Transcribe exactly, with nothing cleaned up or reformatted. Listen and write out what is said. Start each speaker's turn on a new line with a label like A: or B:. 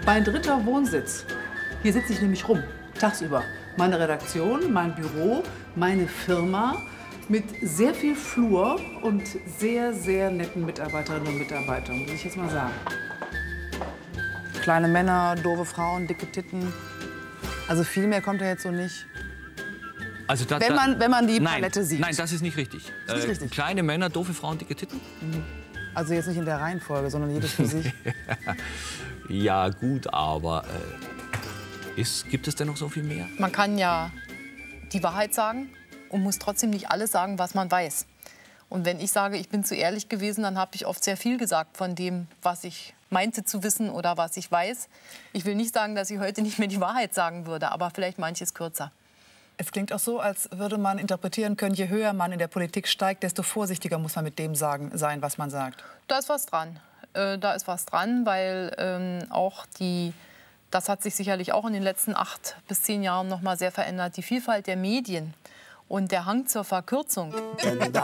A: Mein dritter Wohnsitz. Hier sitze ich nämlich rum, tagsüber. Meine Redaktion, mein Büro, meine Firma mit sehr viel Flur und sehr, sehr netten Mitarbeiterinnen und Mitarbeitern, muss ich jetzt mal sagen.
B: Kleine Männer, doofe Frauen, dicke Titten. Also viel mehr kommt ja jetzt so nicht.
C: Also da,
B: wenn, man, wenn man die
C: nein,
B: Palette sieht.
C: Nein, das ist nicht richtig.
B: Das ist
C: äh,
B: richtig.
C: Kleine Männer, doofe Frauen, dicke Titten?
B: Mhm. Also jetzt nicht in der Reihenfolge, sondern jedes für sich.
C: Ja, gut, aber äh, ist, gibt es denn noch so viel mehr?
D: Man kann ja die Wahrheit sagen und muss trotzdem nicht alles sagen, was man weiß. Und wenn ich sage, ich bin zu ehrlich gewesen, dann habe ich oft sehr viel gesagt von dem, was ich meinte zu wissen oder was ich weiß. Ich will nicht sagen, dass ich heute nicht mehr die Wahrheit sagen würde, aber vielleicht manches kürzer.
B: Es klingt auch so, als würde man interpretieren können, je höher man in der Politik steigt, desto vorsichtiger muss man mit dem sagen, sein, was man sagt.
D: Da ist was dran. Äh, da ist was dran, weil ähm, auch die, das hat sich sicherlich auch in den letzten acht bis zehn Jahren noch mal sehr verändert, die Vielfalt der Medien und der Hang zur Verkürzung.
E: Denn da